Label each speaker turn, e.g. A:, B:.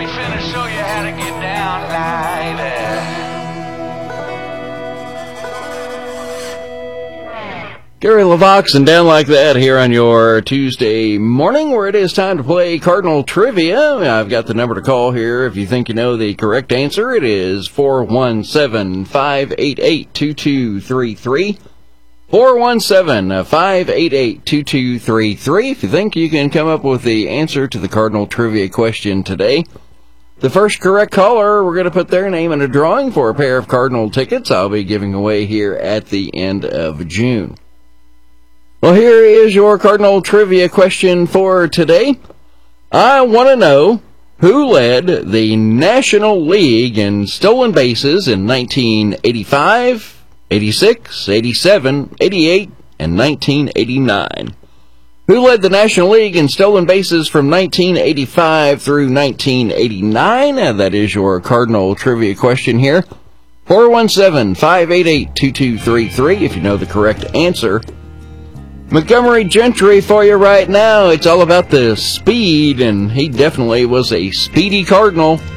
A: we finna show you how to get down like that.
B: Gary LaVox and Down Like That here on your Tuesday morning, where it is time to play Cardinal Trivia. I've got the number to call here. If you think you know the correct answer, it is 417-588-2233. 417-588-2233. If you think you can come up with the answer to the Cardinal Trivia question today, the first correct caller, we're going to put their name in a drawing for a pair of Cardinal tickets I'll be giving away here at the end of June. Well, here is your Cardinal Trivia question for today. I want to know who led the National League in stolen bases in 1985, 86, 87, 88, and 1989. Who led the National League in stolen bases from 1985 through 1989? And that is your Cardinal Trivia question here. 417-588-2233 if you know the correct answer. Montgomery Gentry for you right now. It's all about the speed, and he definitely was a speedy Cardinal.